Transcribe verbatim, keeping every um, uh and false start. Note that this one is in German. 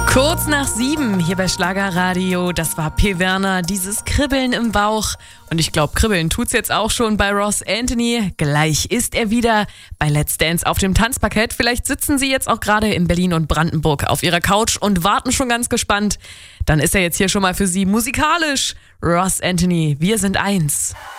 Kurz nach sieben hier bei Schlagerradio, das war P. Werner, dieses Kribbeln im Bauch. Und ich glaube, kribbeln tut's jetzt auch schon bei Ross Anthony. Gleich ist er wieder bei Let's Dance auf dem Tanzparkett. Vielleicht sitzen Sie jetzt auch gerade in Berlin und Brandenburg auf Ihrer Couch und warten schon ganz gespannt. Dann ist er jetzt hier schon mal für Sie musikalisch. Ross Anthony, wir sind eins.